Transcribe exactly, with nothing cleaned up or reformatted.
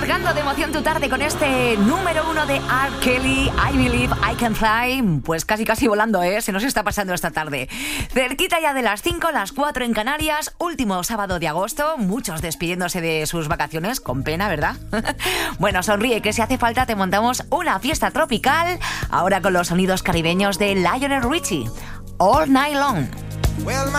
Cargando de emoción tu tarde con este número uno de R. Kelly, I Believe I Can Fly. Pues casi casi volando, ¿eh? Se nos está pasando esta tarde. Cerquita ya de las cinco, las cuatro en Canarias. Último sábado de agosto. Muchos despidiéndose de sus vacaciones. Con pena, ¿verdad? Bueno, sonríe, que si hace falta te montamos una fiesta tropical. Ahora con los sonidos caribeños de Lionel Richie. All Night Long.